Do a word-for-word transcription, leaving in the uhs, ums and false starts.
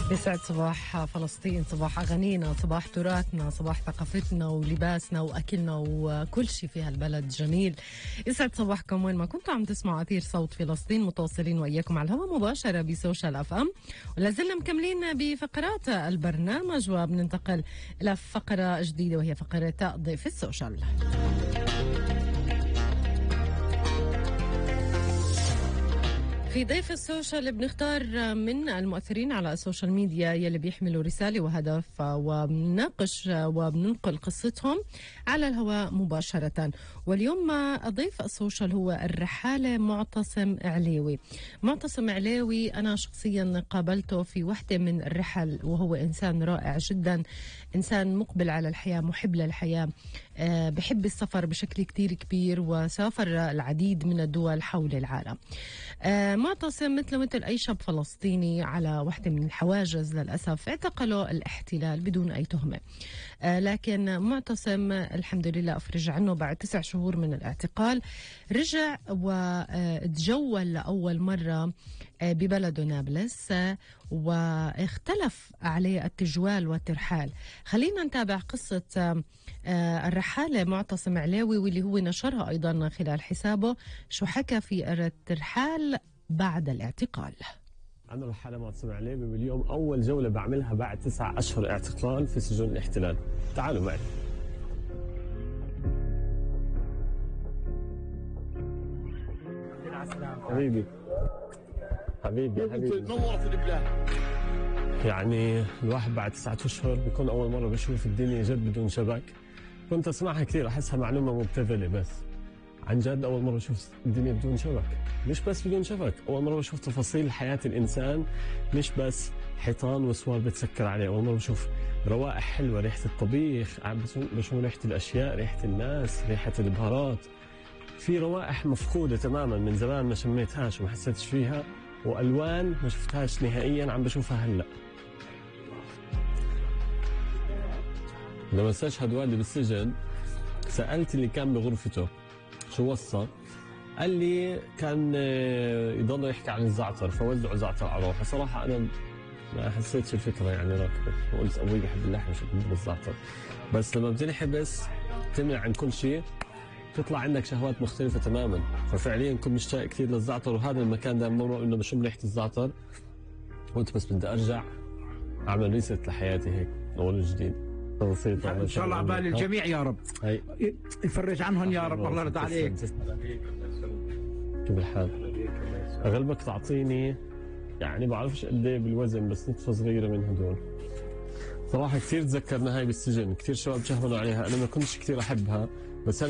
يسعد صباح فلسطين، صباح أغانينا، صباح تراثنا، صباح ثقافتنا ولباسنا وأكلنا وكل شيء في هالبلد جميل. يسعد صباحكم وين ما كنتوا عم تسمعوا أثير صوت فلسطين، متواصلين وإياكم على الهواء مباشرة بسوشيال أف أم، ولازلنا مكملين بفقرات البرنامج وبننتقل إلى فقرة جديدة وهي فقرة ضيف السوشيال. في ضيف السوشيال بنختار من المؤثرين على السوشيال ميديا يلي بيحملوا رسالة وهدف، وبنناقش وبننقل قصتهم على الهواء مباشرة. واليوم ضيف السوشيال هو الرحالة معتصم عليوي. معتصم عليوي أنا شخصيا قابلته في واحدة من الرحل، وهو إنسان رائع جدا، إنسان مقبل على الحياة، محب للحياة، بحب السفر بشكل كتير كبير، وسافر العديد من الدول حول العالم. معتصم مثل مثل أي شاب فلسطيني على واحدة من الحواجز للأسف اعتقله الاحتلال بدون أي تهمة، لكن معتصم الحمد لله أفرج عنه بعد تسع شهور من الاعتقال. رجع وتجول لأول مرة ببلده نابلس، واختلف عليه التجوال والترحال. خلينا نتابع قصة الرحالة معتصم عليوي واللي هو نشرها أيضا خلال حسابه، شو حكى في الترحال بعد الاعتقال. أنا رحالة معتصم عليوي، واليوم أول جولة بعملها بعد تسعة أشهر اعتقال في سجون الاحتلال. تعالوا معي. حبيبي حبيبي حبيبي نورت البلاد. يعني الواحد بعد تسعة أشهر بيكون أول مرة بشوف الدنيا جد بدون شبك. كنت أسمعها كثير أحسها معلومة مبتذلة، بس عن جد أول مرة بشوف الدنيا بدون شبك. مش بس بدون شبك، أول مرة بشوف تفاصيل حياة الإنسان، مش بس حيطان وسوار بتسكر عليه. أول مرة بشوف روائح حلوة، ريحة الطبيخ، بشوف ريحة الأشياء، ريحة الناس، ريحة البهارات. في روائح مفقودة تماما، من زمان ما شميتهاش وما حسيتش فيها، وألوان ما شفتهاش نهائيا عم بشوفها هلأ. لما استشهد والدي بالسجن سألت اللي كان بغرفته شو وصى، قال لي كان يضل يحكي عن الزعتر فوزعوا زعتر على روحه. صراحة أنا ما حسيتش الفكرة يعني راكبة، وقلت أبوي بحب اللحم مش بحب الزعتر. بس لما بتنحبس تمنع عن كل شيء تطلع عندك شهوات مختلفة تماما. ففعليا كنت مشتاق كثير للزعتر، وهذا المكان ده مرة إنه بشم ريحة الزعتر قلت بس بدي أرجع أعمل ريست لحياتي هيك أول جديد. بسيطة ان شاء الله عبال الجميع يا رب، هي. يفرج عنهم يا رب. الله يرضى عليك. كيف الحال؟ اغلبك تعطيني يعني بعرفش قد ايه بالوزن، بس نطفه صغيره من هدول. صراحه كثير تذكرنا هاي بالسجن، كثير شباب شهروا عليها، انا ما كنتش كثير احبها، بس